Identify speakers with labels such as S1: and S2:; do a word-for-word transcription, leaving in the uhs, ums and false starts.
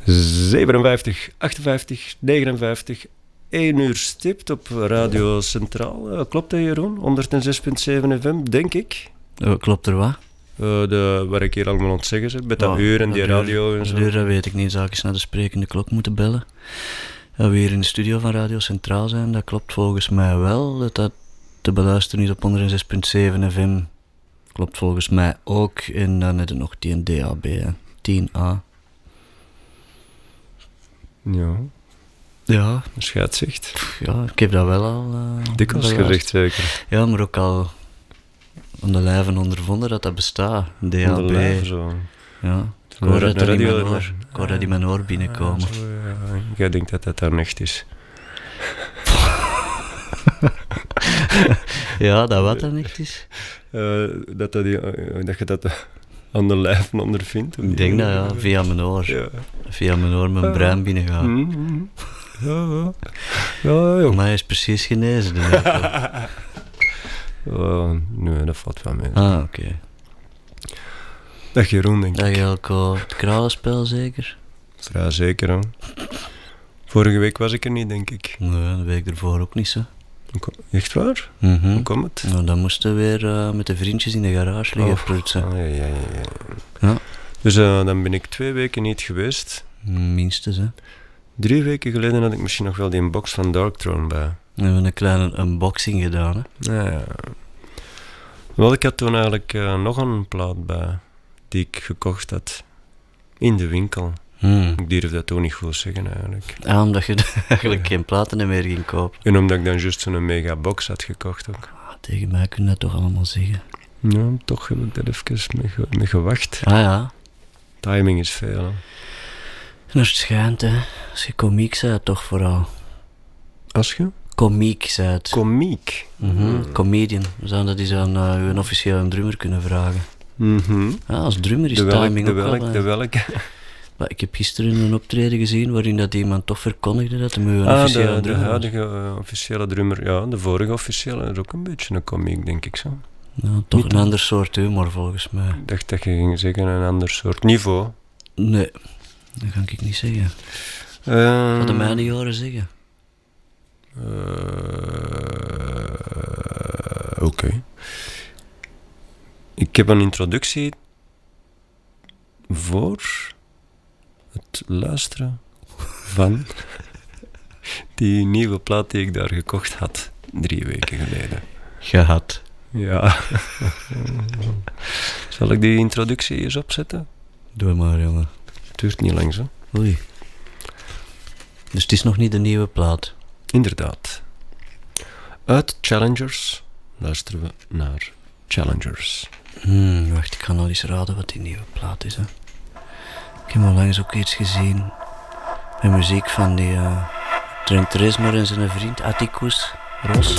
S1: zevenenvijftig, achtenvijftig, negenenvijftig, één uur stipt op Radio Centraal. Uh, klopt dat, Jeroen? honderdzes komma zeven F M, denk ik.
S2: Uh, klopt er wat?
S1: Uh, de, waar ik hier allemaal aan het zeggen zit, met dat oh, uur en die radio en zo.
S2: Dat uur, dat weet ik niet. Zou ik eens naar de sprekende klok moeten bellen? Dat we hier in de studio van Radio Centraal zijn, dat klopt volgens mij wel. Dat dat te beluisteren is op honderdzes komma zeven F M. Klopt volgens mij ook. En dan heb je nog die een D A B, hè. tien A.
S1: Ja.
S2: Ja.
S1: Scheidszicht.
S2: Ja, ik heb dat wel al... Uh,
S1: Dikwijls gezegd, zeker.
S2: Ja, maar ook al aan de lijve ondervonden dat dat bestaat. D A B.
S1: Aan de lijve, zo.
S2: Ja. Ik hoor dat die in mijn oor, ik hoor dat in mijn oor binnenkomen.
S1: Ja, zo, ja. Jij denkt dat dat daar echt is.
S2: Ja, dat wat dan echt is?
S1: Uh, dat, dat, uh, dat je dat aan de lijf ondervindt.
S2: Ik denk dat, ja, via mijn oor. Ja. Via mijn oor mijn uh, brein binnengaat.
S1: Mm-hmm. Ja, ja. Ja, ja.
S2: Maar hij is precies genezen, denk ik.
S1: uh, nee, dat valt wel mee.
S2: Ah, oké. Okay.
S1: Dag Jeroen, denk ik.
S2: Dag Jelko. Het kralenspel zeker?
S1: Vrij zeker, hè. Vorige week was ik er niet, denk ik.
S2: Nee, de week ervoor ook niet, zo.
S1: Echt waar?
S2: Mm-hmm.
S1: Hoe komt het?
S2: Nou, dan moesten we weer uh, met de vriendjes in de garage liggen
S1: oh,
S2: prutsen.
S1: Oh, ja, ja, ja.
S2: ja.
S1: Dus uh, dan ben ik twee weken niet geweest.
S2: Minstens, hè.
S1: Drie weken geleden had ik misschien nog wel die box van Darkthrone bij.
S2: We hebben een kleine unboxing gedaan, hè.
S1: Ja, ja. Wel, ik had toen eigenlijk uh, nog een plaat bij, die ik gekocht had. In de winkel.
S2: Hmm.
S1: Ik durf dat toen niet goed zeggen, eigenlijk.
S2: Ah, omdat je eigenlijk geen platen meer ging kopen.
S1: En omdat ik dan juist zo'n mega box had gekocht ook.
S2: Ah, tegen mij kun je dat toch allemaal zeggen?
S1: Ja, toch heb ik daar even mee, ge- mee gewacht.
S2: Ah ja.
S1: Timing is veel, hè.
S2: En als het schijnt, hè. Als je komiek bent, toch vooral.
S1: Als je?
S2: Komiek bent.
S1: Komiek?
S2: Mm-hmm. Mm. Comedian. We zouden dat eens aan uh, uw officiële drummer kunnen vragen.
S1: Mm-hmm.
S2: Ja, als drummer is
S1: de welk,
S2: timing
S1: de
S2: ook
S1: welk,
S2: wel... Uh,
S1: de welke?
S2: Maar ik heb gisteren een optreden gezien waarin dat iemand toch verkondigde dat hij een
S1: ah,
S2: officiële
S1: de,
S2: drummer
S1: de huidige uh, officiële drummer. Ja, de vorige officiële is ook een beetje een komiek, denk ik zo.
S2: Nou, toch
S1: Niet
S2: een ander soort humor, volgens mij.
S1: Ik dacht dat je ging zeggen een ander soort niveau.
S2: Nee, dat kan ik niet zeggen.
S1: Uh,
S2: Wat de mij niet horen zeggen.
S1: Uh, Oké. Okay. Ik heb een introductie voor het luisteren van die nieuwe plaat die ik daar gekocht had drie weken geleden.
S2: Gehad.
S1: Ja. Zal ik die introductie eens opzetten?
S2: Doe maar, jongen.
S1: Het duurt niet lang, zo.
S2: Oei. Dus het is nog niet de nieuwe plaat?
S1: Inderdaad. Uit Challengers luisteren we naar Challengers.
S2: Hmm, wacht, ik ga nog eens raden wat die nieuwe plaat is, hè. Ik heb al langs ook iets gezien met muziek van die uh, Trent Reznor en zijn vriend Atticus Ross.